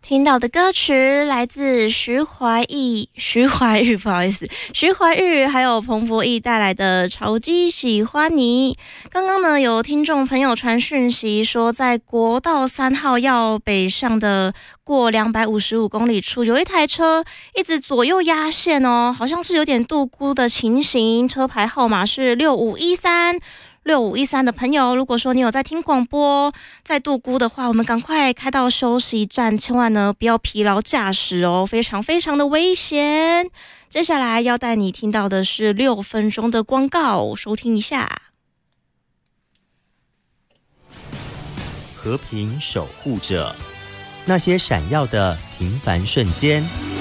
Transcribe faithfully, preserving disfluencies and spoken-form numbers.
听到的歌曲来自徐怀钰、徐怀钰，不好意思，徐怀钰还有彭博义带来的《超级喜欢你》。刚刚呢，有听众朋友传讯息说，在国道三号要北上的过两百五十五公里处，有一台车一直左右压线哦，好像是有点度估的情形。车牌号码是六五一三。六五一三的朋友，如果说你有在听广播，在度估的话，我们赶快开到休息站，千万呢不要疲劳驾驶哦，非常非常的危险。接下来要带你听到的是六分钟的广告，收听一下。 和平守护者，那些闪耀的平凡瞬间。